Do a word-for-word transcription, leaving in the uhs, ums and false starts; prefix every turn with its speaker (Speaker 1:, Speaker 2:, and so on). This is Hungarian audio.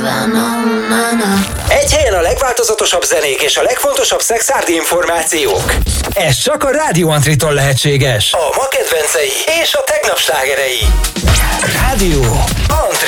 Speaker 1: Egy helyen a legváltozatosabb zenék és a legfontosabb szexárdi információk. Ez csak a Rádió Antritól lehetséges. A ma kedvencei és a tegnap slágerei. Rádió Antri.